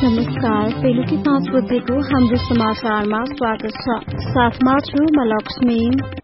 नमस्कार, बेलुकी 5 बजेको हाम्रो समाचारमा स्वागत छ। साथमा छु म लक्ष्मी।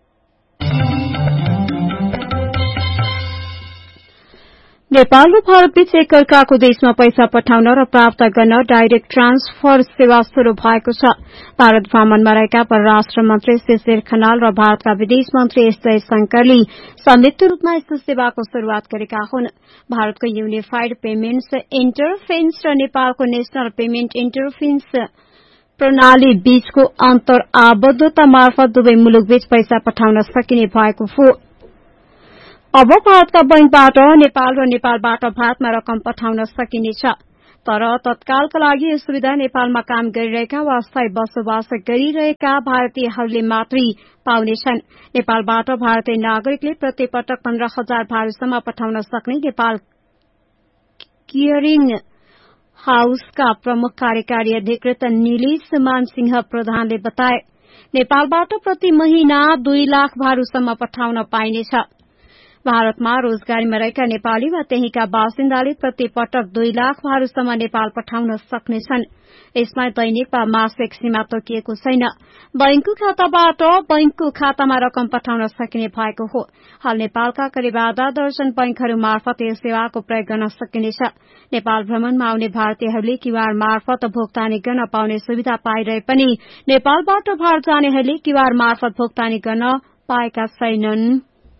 नेपाल र भारतबीच एकअर्काको देशमा पैसा पठाउन र प्राप्त गर्न डाइरेक्ट ट्रान्सफर सेवा शुरू भएको छ। भारत भ्रमणमा रहेका परराष्ट्र मन्त्री शिशिर खनाल र भारतका विदेश मन्त्री एस जयशंकरले संयुक्त रूपमा यस्तो सेवाको शुरूआत गरेका हुन्। भारतको युनिफाइड पेमेन्ट्स इन्टरफेन्स र नेपालको नेशनल पेमेन्ट इन्टरफेन्स प्रणाली बीचको अन्तर आबद्धता मार्फत दुवै मुलुकबीच पैसा पठाउन सकिने भएको हो। अब भारतका बैंकबाट नेपाल र नेपालबाट भारतमा रकम पठाउन सकिनेछ। तर तत्कालका लागि यो सुविधा नेपालमा काम गरिरहेका वा स्थायी बसोबास गरिरहेका भारतीयहरूले मात्रै पाउनेछन्। नेपालबाट भारतीय नागरिकले प्रतिपटक 15,000 भारसम्म पठाउन सक्ने नेपाल क्लियरिङ हाउसका प्रमुख कार्यकारी अधिकृत निलेश मानसिंह प्रधानले बताए। नेपालबाट प्रति महिना 2 लाख भारसम्म पठाउन पाइनेछ। भारतमा रोजगारीमा रहेका नेपाली वा त्यहीका बासिन्दाले प्रति पटक 2 लाख भारसम्म नेपाल पठाउन सक्नेछन्। यसमा दैनिक वा मासिक सीमा तोकिएको छैन। बैंकको खाताबाट बैंकको खातामा रकम पठाउन सकिने भएको हो। हाल नेपालका करिब आधा दर्जन बैंकहरू मार्फत यो सेवाको प्रयोग गर्न सकिनेछ। नेपाल भ्रमणमा आउने भारतीयहरूले क्यूआर मार्फत भुक्तानी गर्न पाउने सुविधा पाइरहे पनि नेपालबाट भारत जानेहरूले क्यूआर मार्फत भुक्तानी गर्न पाएका छैनन्।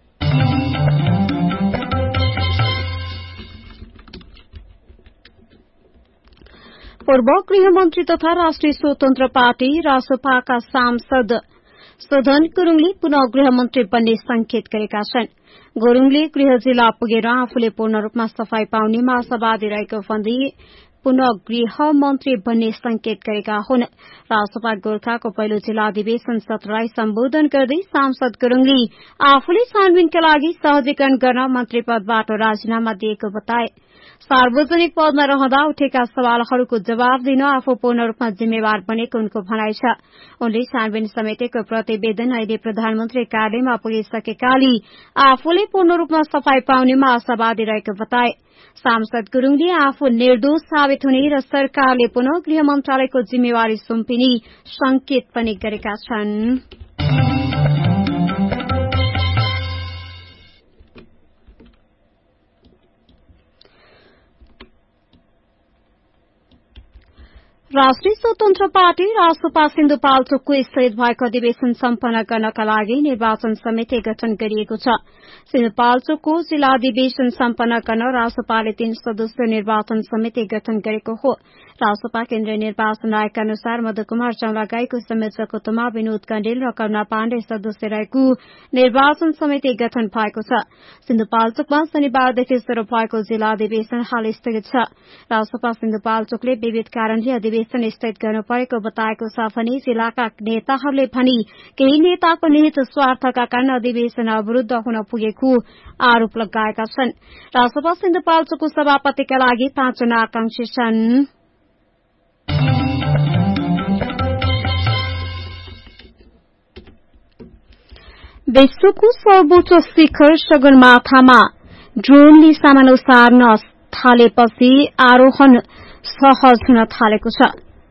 पूर्व गृहमन्त्री तथा राष्ट्रिय स्वतन्त्र पार्टी रासोपाका सांसद सुधन गुरूङले पुनः गृहमन्त्री बन्ने संकेत गरेका छन्। गुरूङले गृह जिल्ला पुगेर आफूले पूर्ण रूपमा सफाई पाउनेमा आशावादी रहेको भन्दै पुनः गृहमन्त्री बन्ने संकेत गरेका हुन्। रासोपा गोर्खाको पहिलो जिल्ला अधिवेशन सत्रलाई सम्बोधन गर्दै सांसद गुरूङले आफूले छानबिनका लागि सहजीकरण गर्न मन्त्री पदबाट राजीनामा दिएको बताए। सार्वजनिक पदमा रहँदा उठेका सवालहरूको जवाब दिन आफू पूर्ण रूपमा जिम्मेवार बनेको उनको भनाइ छ। उनले छानबिन समितिको प्रतिवेदन अहिले प्रधानमन्त्री कार्यालयमा पुगिसकेकाले आफूले पूर्ण रूपमा सफाई पाउनेमा आशावादी रहेको बताए। सांसद गुरूङले आफू निर्दोष साबित हुने र सरकारले पुनः गृह मन्त्रालयको जिम्मेवारी सुम्पिने संकेत पनि गरेका छन्। राष्ट्रिय स्वतन्त्र पार्टी रासोपा सिन्धुपाल्चोकको स्थगित भएको अधिवेशन सम्पन्न गर्नका लागि निर्वाचन समिति गठन गरिएको छ। सिन्धुपाल्चोकको जिल्ला अधिवेशन सम्पन्न गर्न रासोपाले 3 सदस्यीय निर्वाचन समिति गठन गरेको हो। रासोपा केन्द्रीय निर्वाचन आयोगका अनुसार मधुकुमार चौलागाईको संयोजकत्वमा विनोद कण्डेल र करुणा पाण्डे सदस्य रहेको निर्वाचन समिति गठन भएको छ। सिन्धुपाल्चोकमा शनिबारदेखि शुरू भएको जिल्ला अधिवेशन हाल स्थगित छ। रासोपा सिन्धुपाल्चोकले विविध कारणले अधिवेशन स्थगित गर्नु परेको बताएको छ भने जिल्लाका नेताहरूले भने केही नेताको निहित स्वार्थका कारण अधिवेशन अवरूद्ध हुन पुगेको आरोप लगाएका छन्। रासोपा सिन्धुपाल्चोकको सभापतिका लागि 5 जना आकांक्षी छन्। विश्वको सर्वोच्च शिखर सगरमाथामा ड्रोनले सामान ओसार्न थालेपछि आरोहण सहज हुन थालेको छ।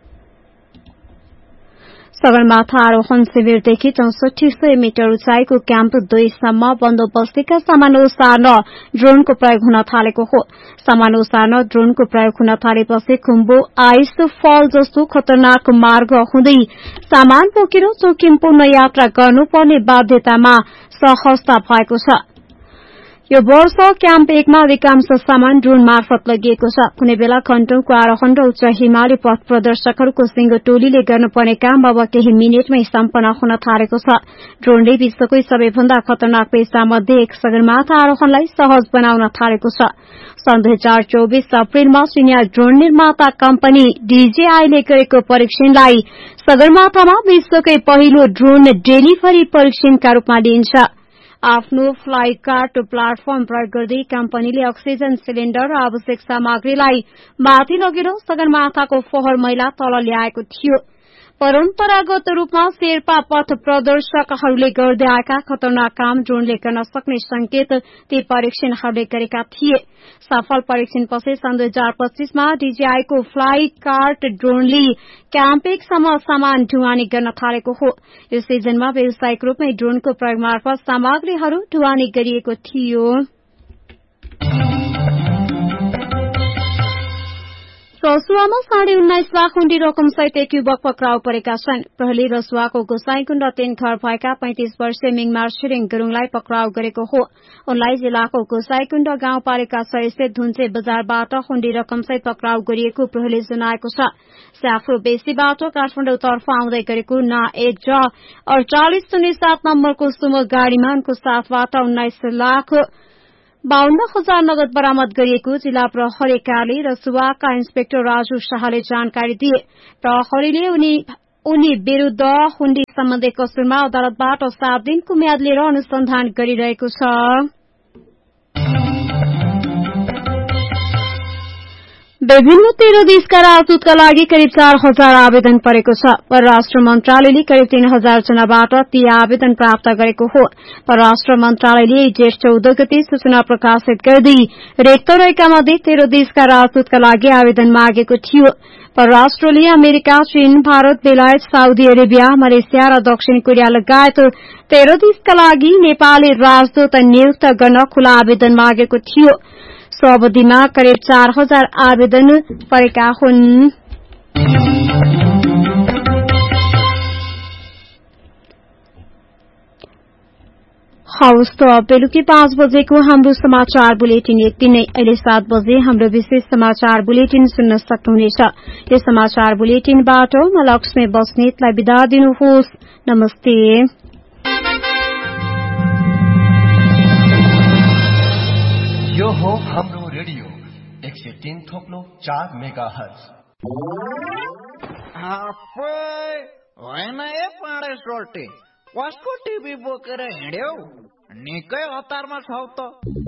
सगरमाथा आरोहण शिविरदेखि 6400 मिटर उचाइको क्याम्प 2 सम्म बन्दोबस्तीका सामान ओसार्न ड्रोनको प्रयोग हुन थालेको हो। सामान ओसार्न ड्रोनको प्रयोग हुन थालेपछि खुम्बु आइस फल जस्तो खतरनाक मार्ग हुँदै सामान बोकेर जोखिमपूर्ण यात्रा गर्नुपर्ने बाध्यतामा सहजता भएको छ। यो वर्ष क्याम्प 1 मा अधिकांश सामान ड्रोन मार्फत लगिएको छ। कुनै बेला घण्टौंको आरोहण र उच्च हिमाली पथ प्रदर्शकहरूको सिंगो टोलीले गर्नुपर्ने काम अब केही मिनेटमै सम्पन्न हुन थालेको छ। ड्रोनले विश्वकै सबैभन्दा खतरनाक पेशामध्ये एक सगरमाथा आरोहणलाई सहज बनाउन थालेको छ। सन् 2024 अप्रिलमा चिनिया ड्रोन निर्माता कम्पनी DJI ले गरेको परीक्षणलाई सगरमाथामा विश्वकै पहिलो ड्रोन डेलिभरी परीक्षणका रूपमा लिइन्छ। आफ्नो फ्लाई कार्ट प्लाटफर्म प्रयोग गर्दै कम्पनीले अक्सिजन सिलिण्डर र आवश्यक सामग्रीलाई माथि लगेर सगरमाथाको फोहोर मैला तल ल्याएको थियो। परम्परागत रूपमा शेर्पा पथ प्रदर्शकहरूले गर्दै आएका खतरनाक काम ड्रोनले गर्न सक्ने संकेत ती परीक्षणहरूले गरेका थिए। सफल परीक्षणपछि सन् 2025 मा DJI को फ्लाई कार्ट ड्रोनले क्याम्प 1 सम्म सामान ढुवानी गर्न थालेको हो। यो सिजनमा व्यावसायिक रूपमै ड्रोनको प्रयोग मार्फत सामग्रीहरू ढुवानी गरिएको थियो। रसुवामा 19.5 लाख हुण्डी रकमसहित एक युवक पक्राउ परेका छन्। प्रहरीले रसुवाको गोसाईकुण्ड 3 घर भएका 35 वर्षीय मिङमार छिरिङ गुरूङलाई पक्राउ गरेको हो। उनलाई जिल्लाको गोसाईकुण्ड गाउँपालिका 6 स्थित धुन्चे बजारबाट हुण्डी रकमसहित पक्राउ गरिएको प्रहरीले जनाएको छ। स्याफ्रो बेसीबाट काठमाडौँतर्फ आउँदै गरेको ना 1 र 4807 नम्बरको सुमो गाड़ीमा उनको साथबाट 19,52,000 नगद बरामद गरिएको जिल्ला प्रहरी कार्यालय रसुवाका इन्सपेक्टर राजु शाहले जानकारी दिए। प्रहरीले उनी विरूद्ध हुण्डी सम्बन्धी कसुरमा अदालतबाट 7 दिनको म्याद लिएर अनुसन्धान गरिरहेको छ। विभिन्न 13 देशका राजदूतका लागि करिब 4,000 आवेदन परेको छ। परराष्ट्र मन्त्रालयले करिब 3,000 जनाबाट ती आवेदन प्राप्त गरेको हो। परराष्ट्र मन्त्रालयले जेठ 14 गते सूचना प्रकाशित गर्दै रिक्त रहेका मध्ये 13 देशका राजदूतका लागि आवेदन मागेको थियो। परराष्ट्रले अमेरिका, चीन, भारत, बेलायत, साउदी अरेबिया, मलेसिया र दक्षिण कोरिया लगायत 13 देशका लागि नेपाली राजदूत नियुक्त गर्न खुला आवेदन मागेको थियो। सो अवधिमा करिब 4,000 आवेदन परेका हुन्। हवस् त बेलुकी 5 बजेको हाम्रो समाचार बुलेटिन यति नै। अहिले 7 बजे हाम्रो विशेष समाचार बुलेटिन सुन्न सक्नुहुनेछ। यो समाचार बुलेटिनबाट म लक्ष्मी बस्नेतलाई बिदा दिनुहोस्। नमस्ते। यो हो हाम्रो रेडियो 103.4 मेगाहर्ज। होइन ए पाडे सोल्टे, कसको टिभी बोकेर हिँड्यौ? निकै हतारमा छौ त।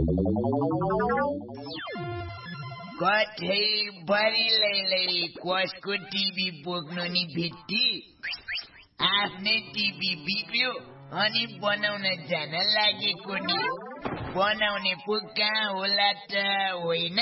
कठै बरिलैलै कसको टिभी बोक्नु नि भित्ती। आफ्नै टिभी बिग्रियो अनि बनाउन जान लागेको नि। बनाउने पो कहाँ होला त होइन?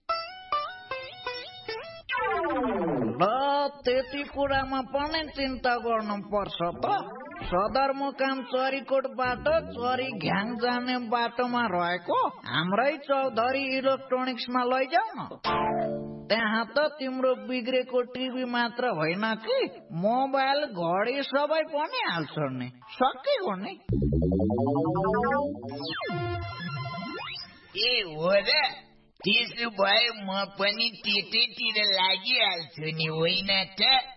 त्यति कुरामा पनि चिन्ता गर्नुपर्छ त। सदरमुकाम चरीकोटबाट चरी घ्याङ जाने बाटोमा रहेको हाम्रै चौधरी इलेक्ट्रोनिक्समा लैजाऊ न। त्यहाँ त तिम्रो बिग्रेको टिभी मात्र होइन कि मोबाइल, घडी सबै पनि हाल्छ नि। सकियो नि। ए हो र? त्यसो भए म पनि त्यतैतिर लागिहाल्छु नि, होइन त?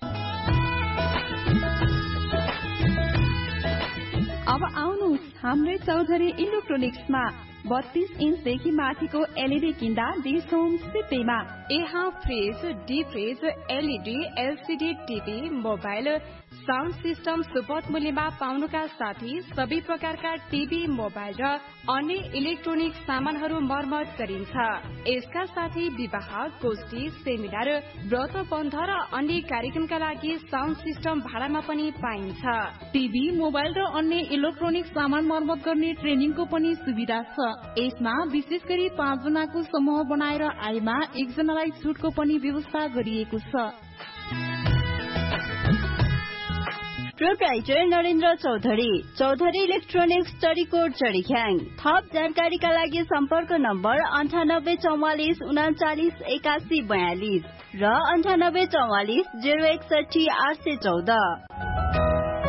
अब आउनुहोस् हाम्रै चौधरी इलेक्ट्रोनिक्समा। 32 इन्चदेखि माथिको एलईडी किन्दा डिश होम सित्तैमा। यहाँ fridge, deep fridge, LED, LCD TV, mobile, sound system सुपथ मूल्यमा पाउनुका साथै सबै प्रकारका टिभी, मोबाइल र अन्य इलेक्ट्रोनिक सामानहरू मर्मत गरिन्छ। यसका साथै विवाह, गोष्ठी, सेमिनार, व्रत बन्ध र अन्य कार्यक्रमका लागि साउन्ड सिस्टम भाडामा पनि पाइन्छ। टिभी, मोबाइल र अन्य इलेक्ट्रोनिक सामान मर्मत गर्ने ट्रेनिङको पनि सुविधा छ। यसमा विशेष गरी 5 जनाको समूह बनाएर आएमा 1 जनालाई छुटको पनि व्यवस्था गरिएको छ। Proprietor Narendra Chaudhary, Chaudhary electronics, Charikot, चरीख्याङ। थप जानकारीका लागि सम्पर्क नम्बर 9844 398142 र 9844 061 814।